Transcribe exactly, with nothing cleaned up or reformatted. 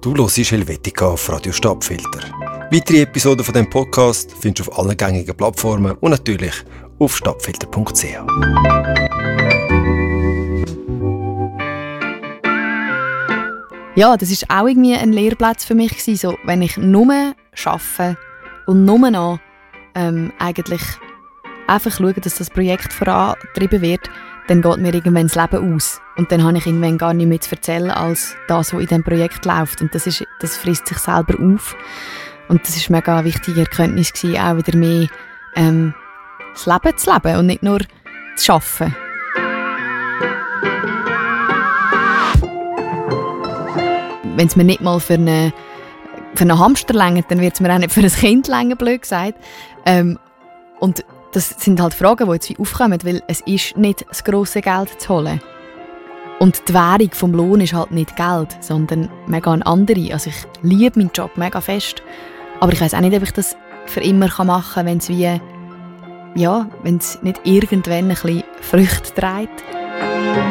Du hörst Helvetica auf Radio Stadtfilter. Weitere Episoden von diesem Podcast findest du auf allen gängigen Plattformen und natürlich auf stadtfilter punkt c h. Ja, das war auch irgendwie ein Lehrplatz für mich. So, wenn ich nur arbeite und nur noch ähm, eigentlich einfach schaue, dass das Projekt vorangetrieben wird, dann geht mir irgendwann das Leben aus. Und dann habe ich irgendwann gar nicht mehr zu erzählen, als das, was in diesem Projekt läuft. Und das, ist, das frisst sich selber auf. Und das war eine mega wichtige Erkenntnis, gewesen, auch wieder mehr ähm, das Leben zu leben und nicht nur zu arbeiten. Wenn es mir nicht mal für einen, für einen Hamster reicht, dann wird es mir auch nicht für ein Kind reichen, blöd gesagt. Ähm, und das sind halt Fragen, die jetzt wie aufkommen, weil es ist nicht das grosse Geld zu holen. Und die Währung vom Lohn ist halt nicht Geld, sondern mega eine andere. Also ich liebe meinen Job mega fest, aber ich weiss auch nicht, ob ich das für immer machen kann, wenn es wie, ja, wenn es nicht irgendwann ein bisschen Früchte trägt.